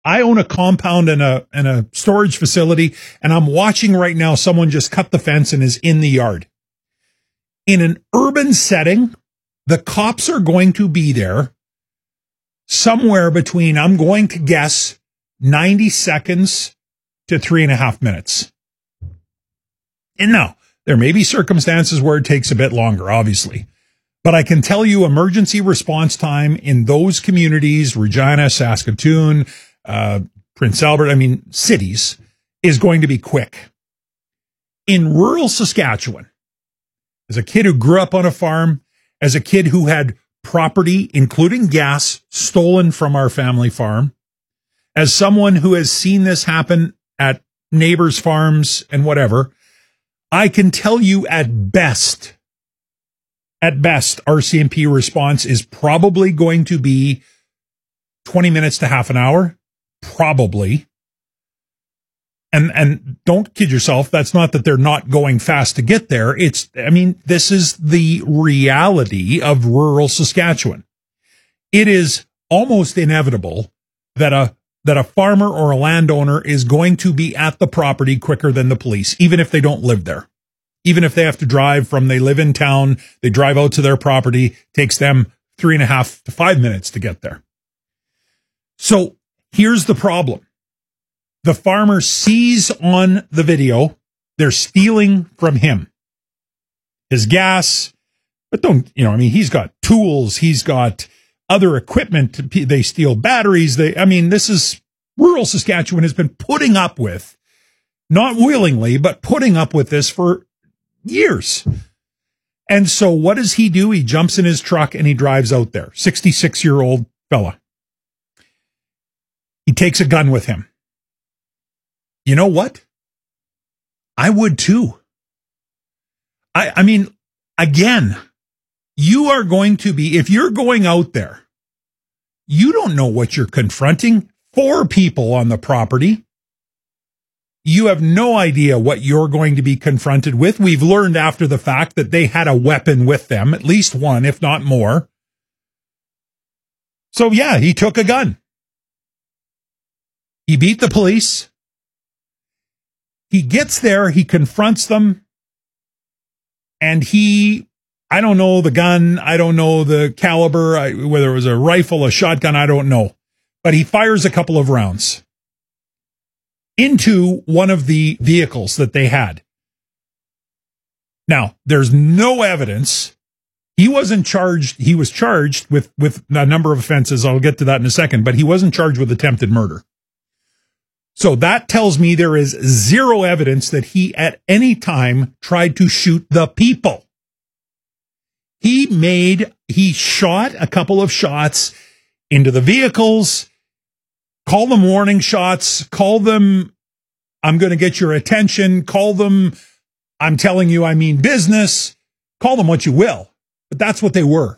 I own a compound and a storage facility, and I'm watching right now someone just cut the fence and is in the yard. In an urban setting, the cops are going to be there somewhere between, I'm going to guess, 90 seconds to 3.5 minutes. And now, there may be circumstances where it takes a bit longer, obviously. But I can tell you emergency response time in those communities, Regina, Saskatoon, Prince Albert, cities, is going to be quick. In rural Saskatchewan, as a kid who grew up on a farm, as a kid who had property, including gas, stolen from our family farm, as someone who has seen this happen at neighbors' farms and whatever, I can tell you at best, RCMP response is probably going to be 20 minutes to half an hour, probably. And don't kid yourself, that's not that they're not going fast to get there. This is the reality of rural Saskatchewan. It is almost inevitable that a farmer or a landowner is going to be at the property quicker than the police, even if they don't live there. Even if they have to drive they live in town, they drive out to their property, takes them 3.5 to 5 minutes to get there. So here's the problem. The farmer sees on the video, they're stealing from him. His gas, but he's got tools, he's got other equipment, they steal batteries, this is, rural Saskatchewan has been putting up with, not willingly, but putting up with this for years. And so what does he do? He jumps in his truck and he drives out there. 66-year-old fella. He takes a gun with him. You know what? I would too. Again, you are going to be, if you're going out there, you don't know what you're confronting. 4 people on the property. You have no idea what you're going to be confronted with. We've learned after the fact that they had a weapon with them, at least one, if not more. So yeah, he took a gun. He beat the police. He gets there, he confronts them, and I don't know the gun, I don't know the caliber, whether it was a rifle, a shotgun, I don't know. But he fires a couple of rounds into one of the vehicles that they had. Now, there's no evidence. He wasn't charged. He was charged with a number of offenses. I'll get to that in a second, but he wasn't charged with attempted murder. So that tells me there is zero evidence that he at any time tried to shoot the people. He shot a couple of shots into the vehicles. Call them warning shots, call them, I'm going to get your attention, call them, I'm telling you I mean business, call them what you will. But that's what they were.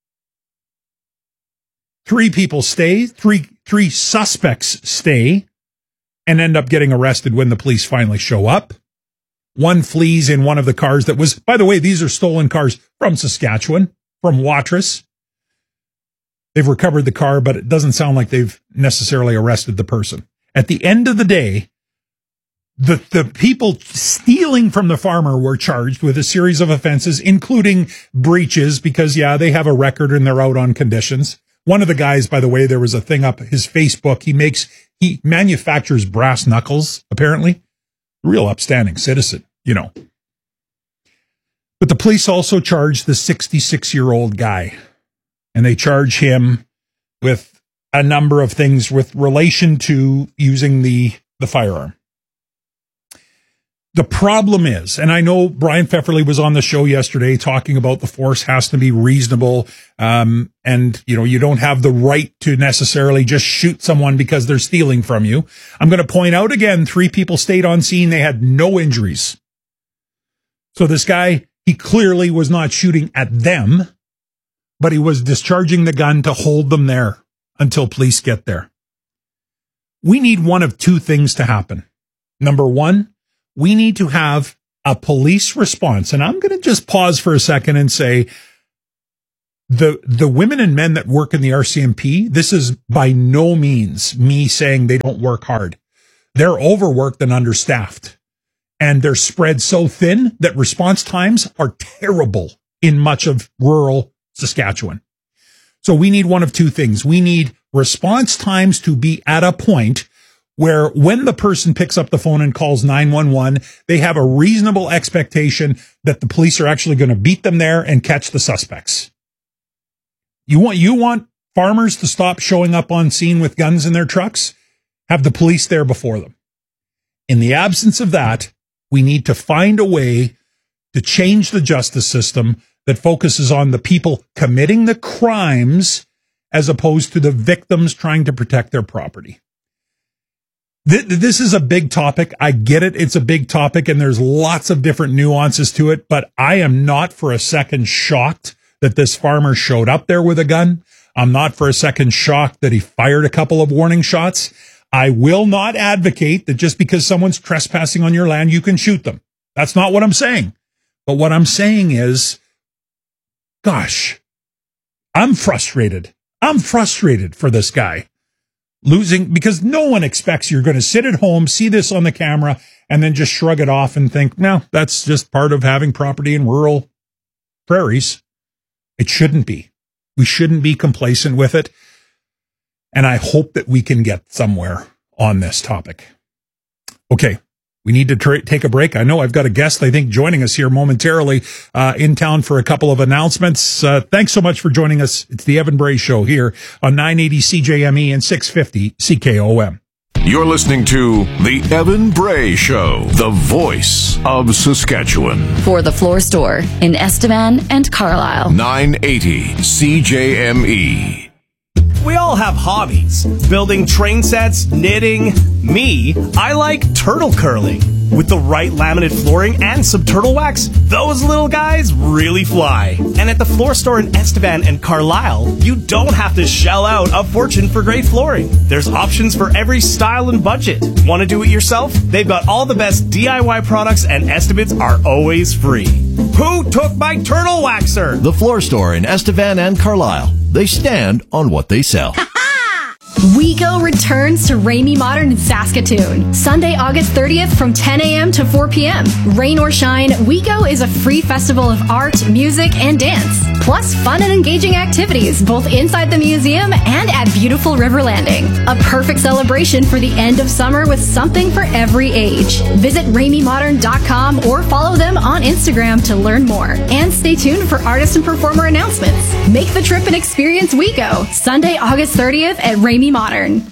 3 people stay, three suspects stay, and end up getting arrested when the police finally show up. 1 flees in one of the cars that was, by the way, these are stolen cars from Saskatchewan, from Watrous. They've recovered the car, but it doesn't sound like they've necessarily arrested the person. At the end of the day, the people stealing from the farmer were charged with a series of offenses, including breaches, because, yeah, they have a record and they're out on conditions. One of the guys, by the way, there was a thing up his Facebook. He manufactures brass knuckles, apparently. Real upstanding citizen, But the police also charged the 66-year-old guy. And they charge him with a number of things with relation to using the firearm. The problem is, and I know Brian Pfefferly was on the show yesterday talking about the force has to be reasonable. And, you don't have the right to necessarily just shoot someone because they're stealing from you. I'm going to point out again, 3 people stayed on scene. They had no injuries. So this guy, he clearly was not shooting at them, but he was discharging the gun to hold them there until police get there. We need one of 2 things to happen. Number 1, we need to have a police response. And I'm going to just pause for a second and say, the women and men that work in the RCMP, this is by no means me saying they don't work hard. They're overworked and understaffed. And they're spread so thin that response times are terrible in much of rural Saskatchewan. So we need one of two things. We need response times to be at a point where when the person picks up the phone and calls 911, they have a reasonable expectation that the police are actually going to beat them there and catch the suspects. You want farmers to stop showing up on scene with guns in their trucks? Have the police there before them. In the absence of that, we need to find a way to change the justice system that focuses on the people committing the crimes as opposed to the victims trying to protect their property. This is a big topic. I get it. It's a big topic and there's lots of different nuances to it, but I am not for a second shocked that this farmer showed up there with a gun. I'm not for a second shocked that he fired a couple of warning shots. I will not advocate that just because someone's trespassing on your land, you can shoot them. That's not what I'm saying. But what I'm saying is, gosh, I'm frustrated. I'm frustrated for this guy losing because no one expects you're going to sit at home, see this on the camera, and then just shrug it off and think, no, that's just part of having property in rural prairies. It shouldn't be. We shouldn't be complacent with it. And I hope that we can get somewhere on this topic. Okay. We need to take a break. I know I've got a guest, I think, joining us here momentarily in town for a couple of announcements. Thanks so much for joining us. It's the Evan Bray Show here on 980 CJME and 650 CKOM. You're listening to the Evan Bray Show, the voice of Saskatchewan. For the Floor Store in Estevan and Carlisle. 980 CJME. We all have hobbies. Building train sets, knitting. Me, I like turtle curling. With the right laminate flooring and some turtle wax, those little guys really fly. And at the Floor Store in Estevan and Carlisle, you don't have to shell out a fortune for great flooring. There's options for every style and budget. Want to do it yourself? They've got all the best DIY products and estimates are always free. Who took my turtle waxer? The Floor Store in Estevan and Carlisle. They stand on what they sell. WeGo returns to Ramey Modern in Saskatoon. Sunday, August 30th from 10 a.m. to 4 p.m. Rain or shine, WeGo is a free festival of art, music, and dance. Plus fun and engaging activities both inside the museum and at beautiful River Landing. A perfect celebration for the end of summer with something for every age. Visit RameyModern.com or follow them on Instagram to learn more. And stay tuned for artist and performer announcements. Make the trip and experience WeGo. Sunday, August 30th at Ramey Modern.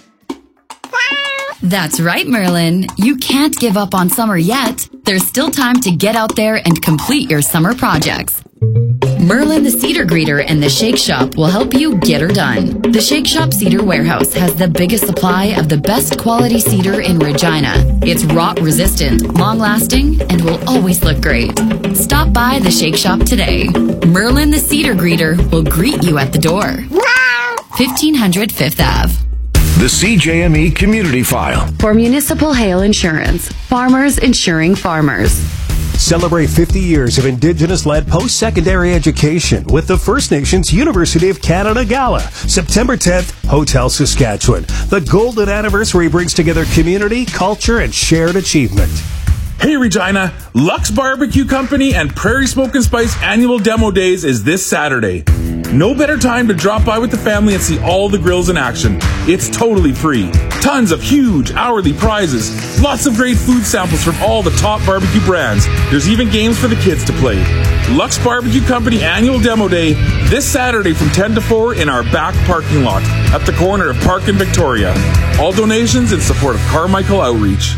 That's right, Merlin. You can't give up on summer yet. There's still time to get out there and complete your summer projects. Merlin the Cedar Greeter and the Shake Shop will help you get her done. The Shake Shop Cedar Warehouse has the biggest supply of the best quality cedar in Regina. It's rot resistant, long lasting, and will always look great. Stop by the Shake Shop today. Merlin the Cedar Greeter will greet you at the door. 1500 Fifth Ave. The CJME Community File. For municipal hail insurance, farmers insuring farmers. Celebrate 50 years of Indigenous-led post-secondary education with the First Nations University of Canada Gala, September 10th, Hotel Saskatchewan. The golden anniversary brings together community, culture, and shared achievement. Hey Regina, Lux Barbecue Company and Prairie Smoke and Spice annual demo days is this Saturday. No better time to drop by with the family and see all the grills in action. It's totally free. Tons of huge hourly prizes. Lots of great food samples from all the top barbecue brands. There's even games for the kids to play. Lux Barbecue Company annual demo day this Saturday from 10 to 4 in our back parking lot at the corner of Park and Victoria. All donations in support of Carmichael Outreach.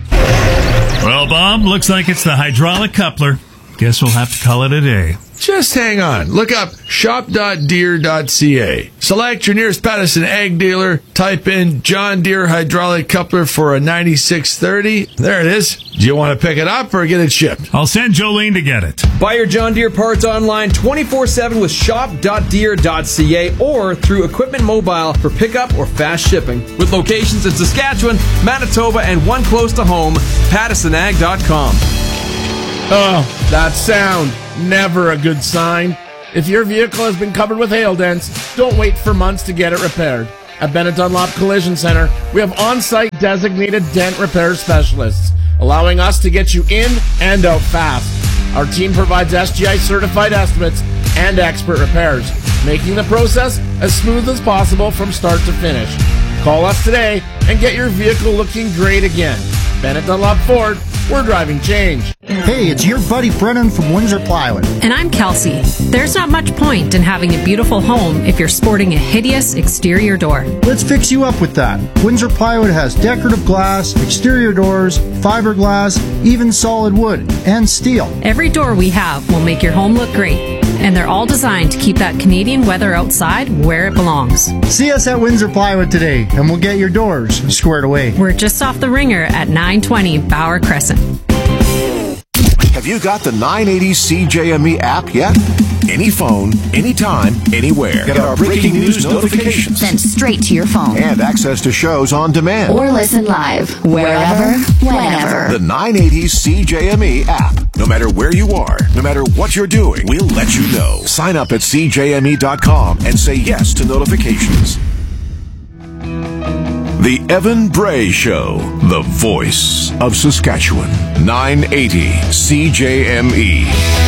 Well, Bob, looks like it's the hydraulic coupler. Guess we'll have to call it a day. Just hang on. Look up shop.deere.ca. Select your nearest Patterson Ag dealer. Type in John Deere hydraulic coupler for a 9630. There it is. Do you want to pick it up or get it shipped? I'll send Jolene to get it. Buy your John Deere parts online 24/7 with shop.deere.ca or through Equipment Mobile for pickup or fast shipping. With locations in Saskatchewan, Manitoba, and one close to home, PattersonAg.com. Oh, that sound. Never a good sign. If your vehicle has been covered with hail dents, don't wait for months to get it repaired. At Bennett Dunlop Collision Center, we have on-site designated dent repair specialists, allowing us to get you in and out fast. Our team provides SGI certified estimates and expert repairs, making the process as smooth as possible from start to finish. Call us today and get your vehicle looking great again. Bennett Dunlop Ford, we're driving change. Hey, it's your buddy Brennan from Windsor Plywood. And I'm Kelsey. There's not much point in having a beautiful home if you're sporting a hideous exterior door. Let's fix you up with that. Windsor Plywood has decorative glass, exterior doors, fiberglass, even solid wood, and steel. Every door we have will make your home look great. And they're all designed to keep that Canadian weather outside where it belongs. See us at Windsor Plywood today, and we'll get your doors squared away. We're just off the Ringer at 920 Bauer Crescent. Have you got the 980 CJME app yet? Any phone, anytime, anywhere. Get our breaking news notifications sent straight to your phone. And access to shows on demand. Or listen live, wherever, whenever. The 980 CJME app. No matter where you are, no matter what you're doing, we'll let you know. Sign up at CJME.com and say yes to notifications. The Evan Bray Show, the voice of Saskatchewan. 980 CJME.